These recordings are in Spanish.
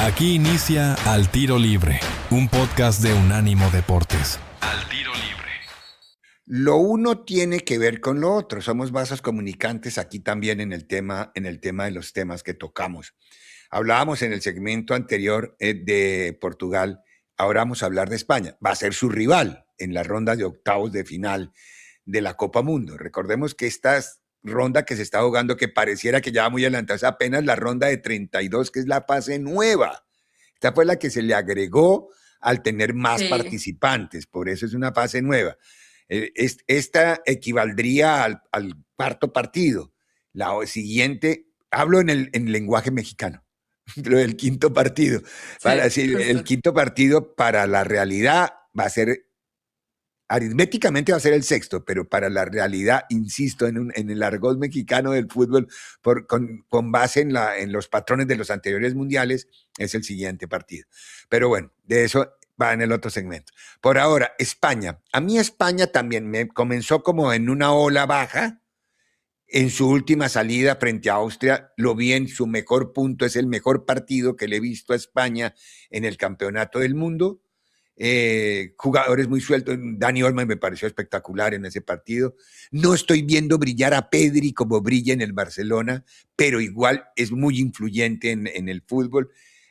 Aquí inicia Al Tiro Libre, un podcast de Unánimo Deportes. Al Tiro Libre. Lo uno tiene que ver con lo otro. Somos vasos comunicantes aquí también en el tema de los temas que tocamos. Hablábamos en el segmento anterior de Portugal. Ahora vamos a hablar de España. Va a ser su rival en la ronda de octavos de final de la Copa Mundo. Recordemos que esta ronda que se está jugando, que pareciera que ya va muy adelantada, es apenas la ronda de 32, que es la fase nueva. Esta fue la que se le agregó al tener más participantes, por eso es una fase nueva. Esta equivaldría al cuarto partido. La siguiente, hablo en lenguaje mexicano, lo del quinto partido. Para decir, el quinto partido para la realidad va a ser, aritméticamente va a ser el sexto, pero para la realidad, insisto, en el argot mexicano del fútbol, con base en los patrones de los anteriores mundiales, es el siguiente partido. Pero bueno, de eso va en el otro segmento. Por ahora, España. A mí España también me comenzó como en una ola baja. En su última salida frente a Austria, lo vi en su mejor punto. Es el mejor partido que le he visto a España en el Campeonato del Mundo. Jugadores muy sueltos. Dani Olmo me pareció espectacular en ese partido. No estoy viendo brillar a Pedri como brilla en el Barcelona, pero igual es muy influyente en el fútbol.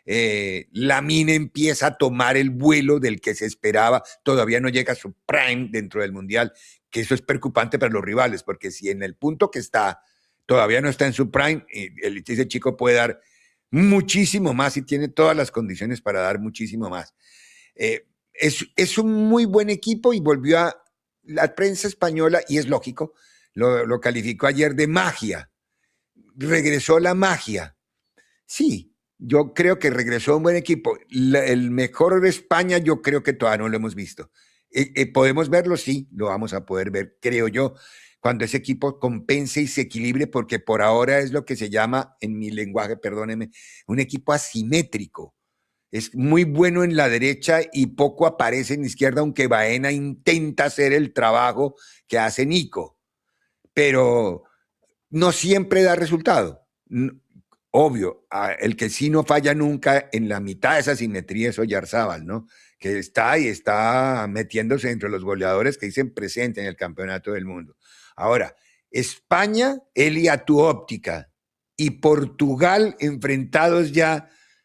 Lamine empieza a tomar el vuelo del que se esperaba. Todavía no llega a su prime dentro del Mundial, que eso es preocupante para los rivales, porque si en el punto que está todavía no está en su prime, ese chico puede dar muchísimo más y tiene todas las condiciones para dar muchísimo más. Es un muy buen equipo y volvió a la prensa española, y es lógico, lo calificó ayer de magia. Regresó la magia. Sí, yo creo que regresó un buen equipo. El mejor de España yo creo que todavía no lo hemos visto. ¿Podemos verlo? Sí, lo vamos a poder ver, creo yo, cuando ese equipo compense y se equilibre, porque por ahora es lo que se llama, en mi lenguaje, perdóneme, un equipo asimétrico. Es muy bueno en la derecha y poco aparece en la izquierda, aunque Baena intenta hacer el trabajo que hace Nico, pero no siempre da resultado. Obvio, el que sí no falla nunca en la mitad de esa simetría es Oyarzábal, ¿no? Que está y está metiéndose entre los goleadores que dicen presente en el Campeonato del Mundo. Ahora, España, él y a tu óptica, y Portugal enfrentados ya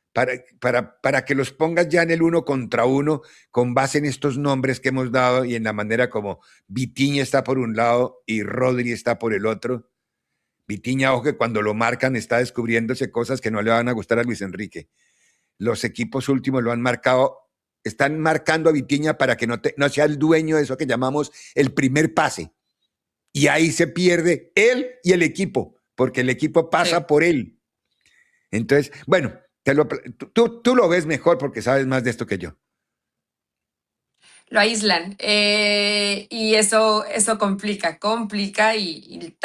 para que los pongas ya en el uno contra uno con base en estos nombres que hemos dado y en la manera como Vitinha está por un lado y Rodri está por el otro. Vitinha, ojo, que cuando lo marcan está descubriéndose cosas que no le van a gustar a Luis Enrique. Los equipos últimos lo han marcado, están marcando a Vitinha para que no sea el dueño de eso que llamamos el primer pase. Y ahí se pierde él y el equipo, porque el equipo pasa por él. Entonces, bueno, tú lo ves mejor porque sabes más de esto que yo. Lo aíslan y eso complica y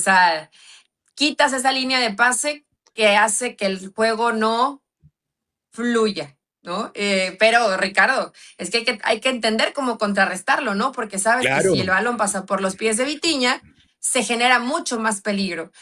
quitas esa línea de pase que hace que el juego no fluya, ¿no? Pero Ricardo, es que hay que entender cómo contrarrestarlo, ¿no? Porque sabes que si el balón pasa por los pies de Vitinha, se genera mucho más peligro.